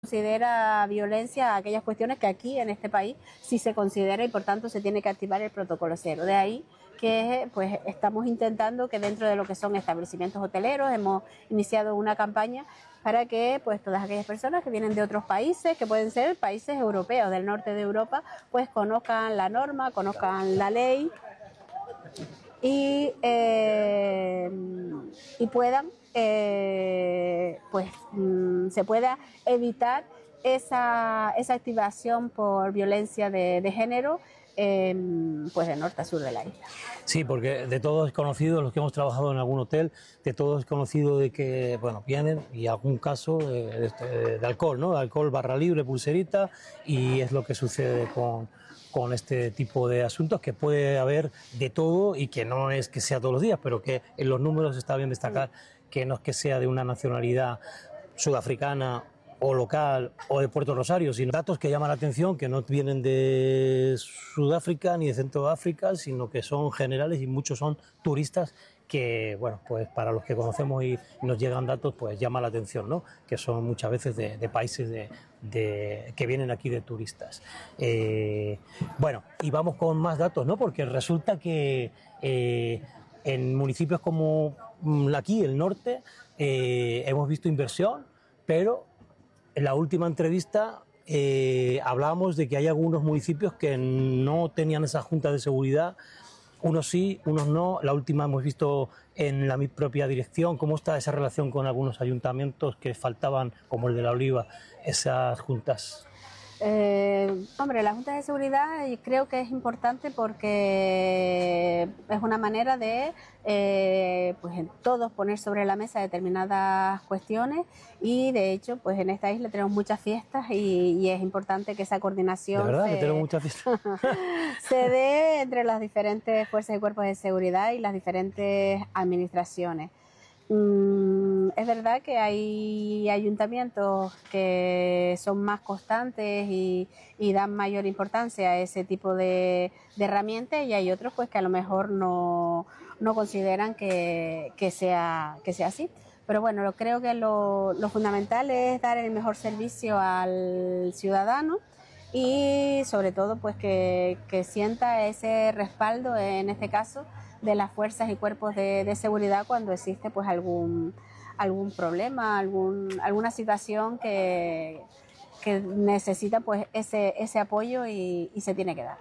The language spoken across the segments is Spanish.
considera violencia aquellas cuestiones que aquí en este país sí se considera y por tanto se tiene que activar el protocolo cero. De ahí que pues estamos intentando que dentro de lo que son establecimientos hoteleros hemos iniciado una campaña para que pues todas aquellas personas que vienen de otros países, que pueden ser países europeos, del norte de Europa, pues conozcan la norma, conozcan la ley y puedan se pueda evitar esa activación por violencia de género pues de norte a sur de la isla. Sí, porque de todos es conocido, los que hemos trabajado en algún hotel, de todos es conocido de que, bueno, vienen y algún caso de alcohol, ¿no? De alcohol barra libre, pulserita, y es lo que sucede con este tipo de asuntos, que puede haber de todo y que no es que sea todos los días, pero que en los números está bien destacar que no es que sea de una nacionalidad sudafricana o local o de Puerto Rosario, sino datos que llaman la atención, que no vienen de Sudáfrica ni de Centro de África, sino que son generales y muchos son turistas que, bueno, pues para los que conocemos y nos llegan datos, pues llama la atención, ¿no? Que son muchas veces de países que vienen aquí de turistas. Bueno, y vamos con más datos, ¿no? Porque resulta que en municipios como aquí, el norte, hemos visto inversión, pero en la última entrevista hablábamos de que hay algunos municipios que no tenían esa junta de seguridad, unos sí, unos no. La última hemos visto en la propia dirección cómo está esa relación con algunos ayuntamientos que faltaban, como el de La Oliva, esas juntas. Hombre, la Junta de Seguridad creo que es importante porque es una manera de pues en todos poner sobre la mesa determinadas cuestiones y de hecho pues en esta isla tenemos muchas fiestas y es importante que esa coordinación ¿De verdad que tenemos muchas fiestas? se dé entre las diferentes fuerzas y cuerpos de seguridad y las diferentes administraciones. Es verdad que hay ayuntamientos que son más constantes y dan mayor importancia a ese tipo de herramientas y hay otros pues que a lo mejor no consideran que sea así. Pero bueno, creo que lo fundamental es dar el mejor servicio al ciudadano y sobre todo pues que sienta ese respaldo, en este caso, de las fuerzas y cuerpos de seguridad cuando existe pues algún problema, alguna situación que necesita pues ese apoyo y se tiene que dar.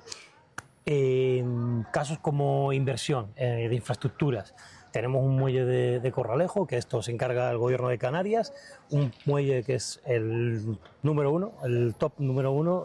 Casos como inversión de infraestructuras. Tenemos un muelle de Corralejo, que esto se encarga el gobierno de Canarias, un muelle que es el número uno, el top número uno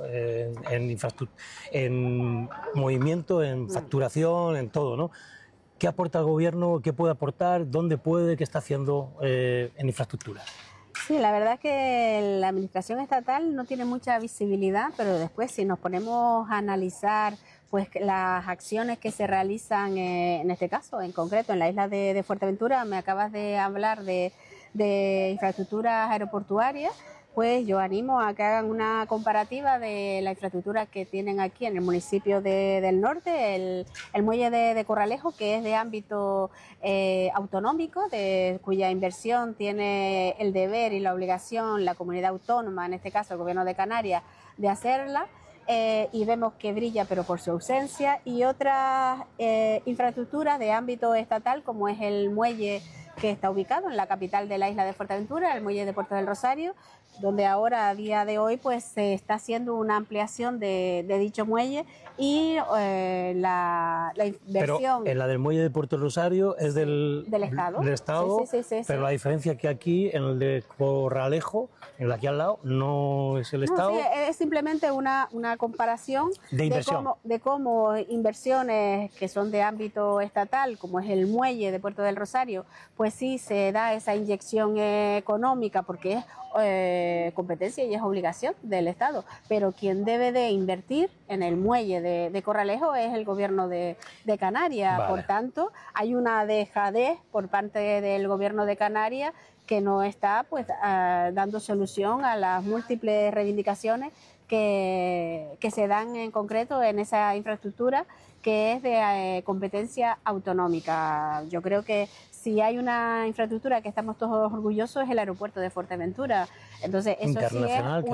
en movimiento, en facturación, en todo, ¿no? ¿Qué aporta el gobierno? ¿Qué puede aportar? ¿Dónde puede? ¿Qué está haciendo en infraestructura? Sí, la verdad es que la administración estatal no tiene mucha visibilidad, pero después si nos ponemos a analizar pues las acciones que se realizan en este caso, en concreto en la isla de Fuerteventura, me acabas de hablar de infraestructuras aeroportuarias, pues yo animo a que hagan una comparativa de la infraestructura que tienen aquí en el municipio del norte, el muelle de Corralejo, que es de ámbito autonómico, cuya inversión tiene el deber y la obligación la comunidad autónoma, en este caso el gobierno de Canarias, de hacerla. Y vemos que brilla pero por su ausencia, y otras infraestructuras de ámbito estatal como es el muelle que está ubicado en la capital de la isla de Fuerteventura, el muelle de Puerto del Rosario, donde ahora a día de hoy pues se está haciendo una ampliación de dicho muelle y la inversión. Pero en la del muelle de Puerto Rosario es del Estado. Del Estado, sí, pero la diferencia es que aquí en el de Corralejo, en el de aquí al lado, no es el Estado. Sí, es simplemente una comparación de inversión. De cómo inversiones que son de ámbito estatal, como es el muelle de Puerto del Rosario, pues sí se da esa inyección económica porque es competencia y es obligación del Estado, pero quien debe de invertir en el muelle de Corralejo es el gobierno de Canarias. Vale. Por tanto, hay una dejadez por parte del gobierno de Canarias que no está pues dando solución a las múltiples reivindicaciones que se dan en concreto en esa infraestructura que es de competencia autonómica. Yo creo que si hay una infraestructura que estamos todos orgullosos es el aeropuerto de Fuerteventura. Entonces, eso sí es Internacional,